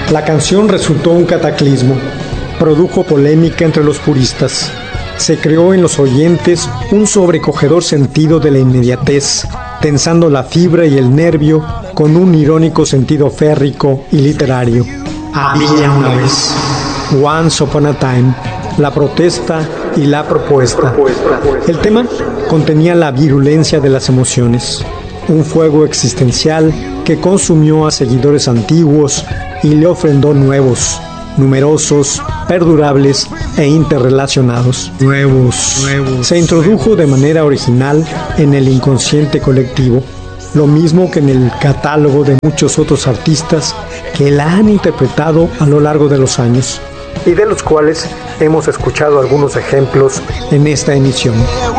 La canción resultó un cataclismo, produjo polémica entre los puristas. Se creó en los oyentes un sobrecogedor sentido de la inmediatez, tensando la fibra y el nervio con un irónico sentido férrico y literario. Había una vez. Once Upon a Time, la protesta y la propuesta. El tema contenía la virulencia de las emociones, un fuego existencial que consumió a seguidores antiguos y le ofrendó nuevos, numerosos, perdurables e interrelacionados. Se introdujo de manera original en el inconsciente colectivo, lo mismo que en el catálogo de muchos otros artistas que la han interpretado a lo largo de los años, y de los cuales hemos escuchado algunos ejemplos en esta emisión.